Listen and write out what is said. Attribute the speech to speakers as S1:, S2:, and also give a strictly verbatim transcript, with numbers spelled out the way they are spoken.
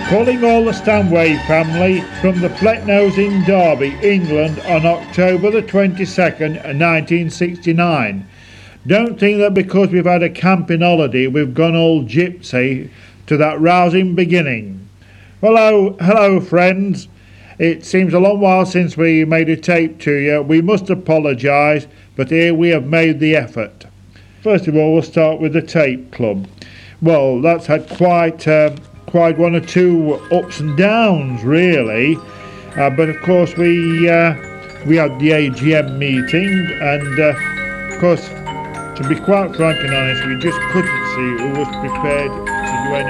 S1: Calling all the Stanway family from the Flecknoes in Derby, England on October the twenty-second, nineteen sixty-nine. Don't think that because we've had a camping holiday we've gone all gypsy to that rousing beginning. Hello, hello friends. It seems a long while since we made a tape to you. We must apologise, but here we have made the effort. First of all, we'll start with the Tape Club. Well, that's had quite um, quite one or two ups and downs, really. Uh, but of course, we uh, we had the A G M meeting, and uh, of course, to be quite frank and honest, we just couldn't see who was prepared to do any